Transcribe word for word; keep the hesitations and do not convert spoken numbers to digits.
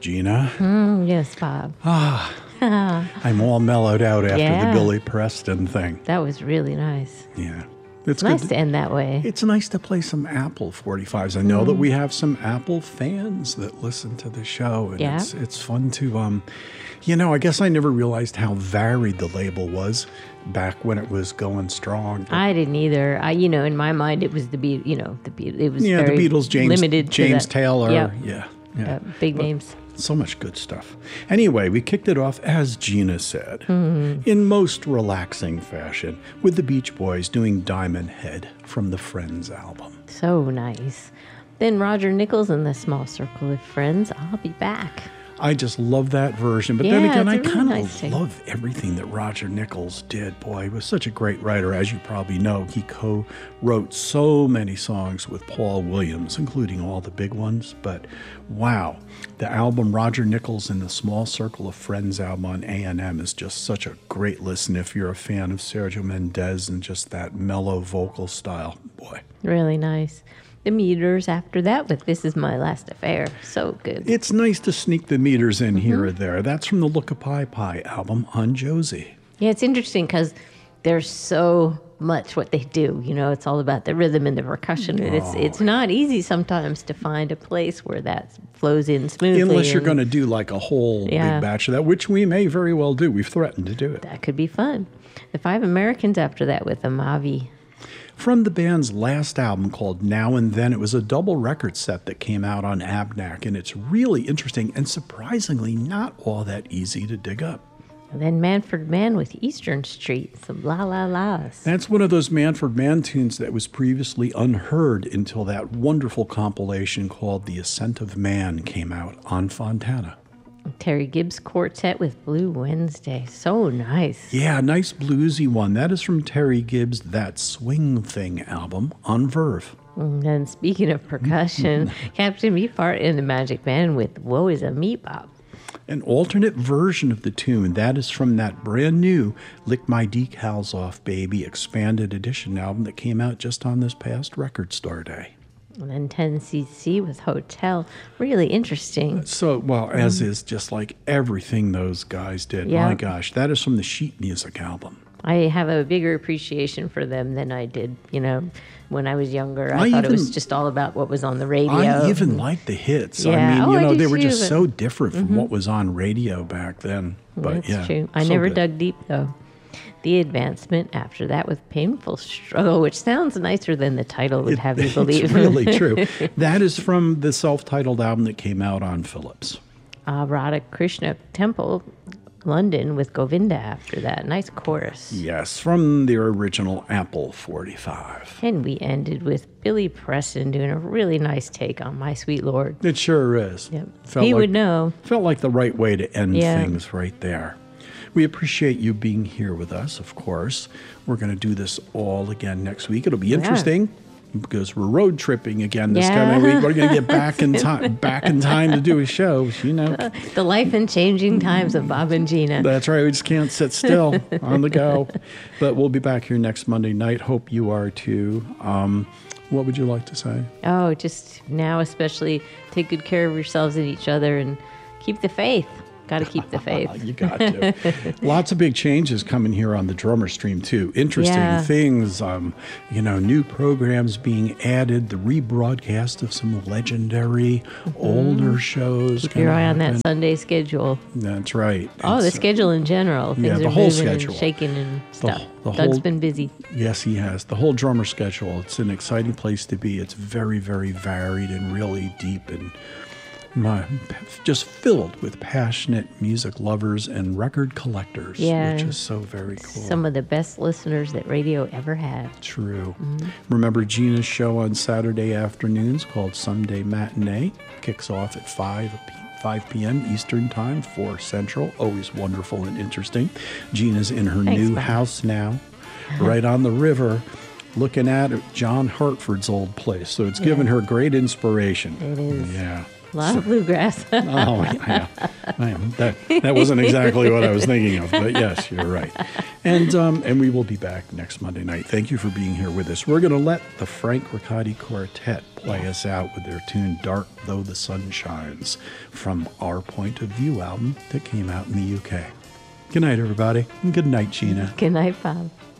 Gina. Mm, yes, Bob. Ah, I'm all mellowed out after Yeah. the Billy Preston thing. That was really nice. Yeah. It's good nice to- to end that way. It's nice to play some Apple forty-fives. I know Mm. that we have some Apple fans that listen to the show, and Yeah. it's it's fun to um, you know, I guess I never realized how varied the label was back when it was going strong. But, I didn't either. I, you know, in my mind, it was the Be, you know, the Be- it was yeah, very the Beatles, James limited James to that. Taylor, Yep. yeah, yeah, Uh, big names. so much good stuff. Anyway, we kicked it off, as Gina said, Mm-hmm. in most relaxing fashion, with the Beach Boys doing Diamond Head from the Friends album. So nice. Then Roger Nichols and the Small Circle of Friends. I'll be back. I just love that version. But then Yeah, again, I it's a really kind of nice take. love everything that Roger Nichols did. Boy, he was such a great writer. As you probably know, he co-wrote so many songs with Paul Williams, including all the big ones. But wow, the album Roger Nichols and the Small Circle of Friends album on A and M is just such a great listen if you're a fan of Sergio Mendes and just that mellow vocal style. Boy. Really nice. The Meters after that with This Is My Last Affair. So good. It's nice to sneak the meters in Mm-hmm. here or there. That's from the Look a Pie Pie album on Josie. Yeah, it's interesting because there's so much what they do. You know, it's all about the rhythm and the percussion. And it's it's not easy sometimes to find a place where that flows in smoothly. Unless you're and going to do like a whole Yeah. big batch of that, which we may very well do. We've threatened to do it. That could be fun. The Five Americans after that with Amavi. From the band's last album called Now and Then, it was a double record set that came out on Abnac, and it's really interesting and surprisingly not all that easy to dig up. And then Manfred Mann with Eastern Street. Some la la las. That's one of those Manfred Mann tunes that was previously unheard until that wonderful compilation called The Ascent of Man came out on Fontana. Terry Gibbs Quartet with Blue Wednesday. So nice. Yeah, nice bluesy one. That is from Terry Gibbs' That Swing Thing album on Verve. And then speaking of percussion, Captain Beefheart and the Magic Band with Woe is a Meatbop. An alternate version of the tune, that is from that brand new Lick My Decals Off Baby expanded edition album that came out just on this past Record Store Day. And then ten C C with Hotel. Really interesting. So, well, as is just like everything those guys did. Yeah. My gosh, that is from the Sheet Music album. I have a bigger appreciation for them than I did, you know, when I was younger. I, I thought it was even- just all about what was on the radio. I even liked the hits. I Yeah. mean, Oh, you I know, did they were too, just but- so different from what was on radio back then. But That's yeah, true. I so never good. dug deep, though. The Advancement after that with Painful Struggle, which sounds nicer than the title would have you believe. It's really true. That is from the self-titled album that came out on Philips. uh, Radha Krishna Temple, London with Govinda after that. Nice chorus. Yes, from the original Apple forty-five. And we ended with Billy Preston doing a really nice take on My Sweet Lord. It sure is. Yep. Felt He like, would know. Felt like the right way to end Yeah. things right there. We appreciate you being here with us, of course. We're going to do this all again next week. It'll be interesting because we're road tripping again this Yeah. coming week. We're going to get back in time, back in time to do a show. You know, The life and changing times of Bob and Gina. that's right. We just can't sit still on the go. But we'll be back here next Monday night. Hope you are too. Um, what would you like to say? Oh, just now especially take good care of yourselves and each other and keep the faith. Got to keep the faith. You got to. Lots of big changes coming here on the Drummer Stream, too. Interesting Yeah. things, um, you know, new programs being added, the rebroadcast of some legendary older shows. Keep your gonna eye on that happen. Sunday schedule. That's right. Oh, the It's, uh, schedule in general. Things yeah, the are whole moving schedule. and shaking and stuff. the Doug's whole- been busy. Yes, he has. The whole drummer schedule. It's an exciting place to be. It's very, very varied and really deep and my, just filled with passionate music lovers and record collectors, Yeah. which is so very cool. Some of the best listeners that radio ever had. True. Remember Gina's show on Saturday afternoons called Sunday Matinee? Kicks off at five p.m. Eastern Time, four Central. Always wonderful and interesting. Gina's in her Thanks, new Mom. house now, right on the river, looking at John Hartford's old place. So it's given her great inspiration. It is. Yeah. A lot of bluegrass. Oh, yeah. Man, that, that wasn't exactly what I was thinking of, but yes, you're right. And um, and we will be back next Monday night. Thank you for being here with us. We're going to let the Frank Ricotti Quartet play us out with their tune Dark Though the Sun Shines from Our Point of View album that came out in the U K. Good night, everybody. And good night, Gina. Good night, Bob.